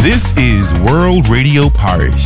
This is World Radio Paris.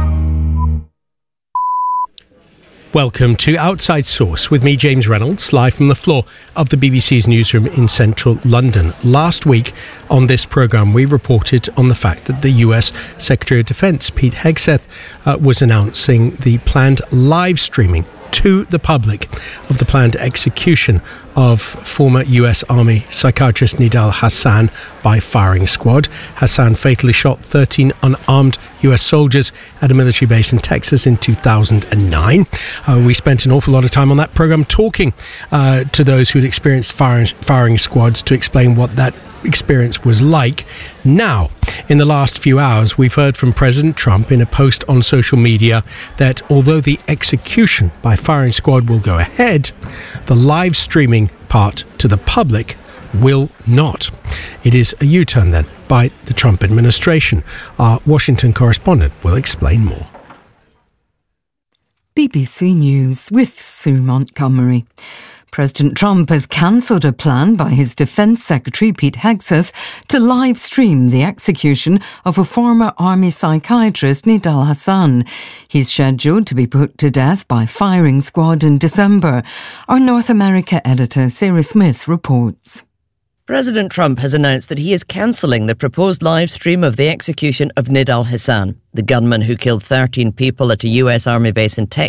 Welcome to Outside Source with me, James Reynolds, live from the floor of the BBC's newsroom in central London. Last week on this programme, we reported on the fact that the US Secretary of Defence, Pete Hegseth, was announcing the planned live streaming to the public of the planned execution of former US Army psychiatrist Nidal Hasan by firing squad. Hasan fatally shot 13 unarmed US soldiers at a military base in Texas in 2009. We spent an awful lot of time on that programme talking to those who'd experienced firing squads to explain what that experience was like. Now, in the last few hours, we've heard from President Trump in a post on social media that although the execution by firing squad will go ahead, the live streaming part to the public will not. It is a U-turn then by the Trump administration. Our Washington correspondent will explain more. BBC News with Sue Montgomery. President Trump has cancelled a plan by his Defence Secretary Pete Hegseth to live stream the execution of a former army psychiatrist, Nidal Hasan. He's scheduled to be put to death by firing squad in December. Our North America editor Sarah Smith reports. President Trump has announced that he is cancelling the proposed live stream of the execution of Nidal Hasan, the gunman who killed 13 people at a US Army base in Texas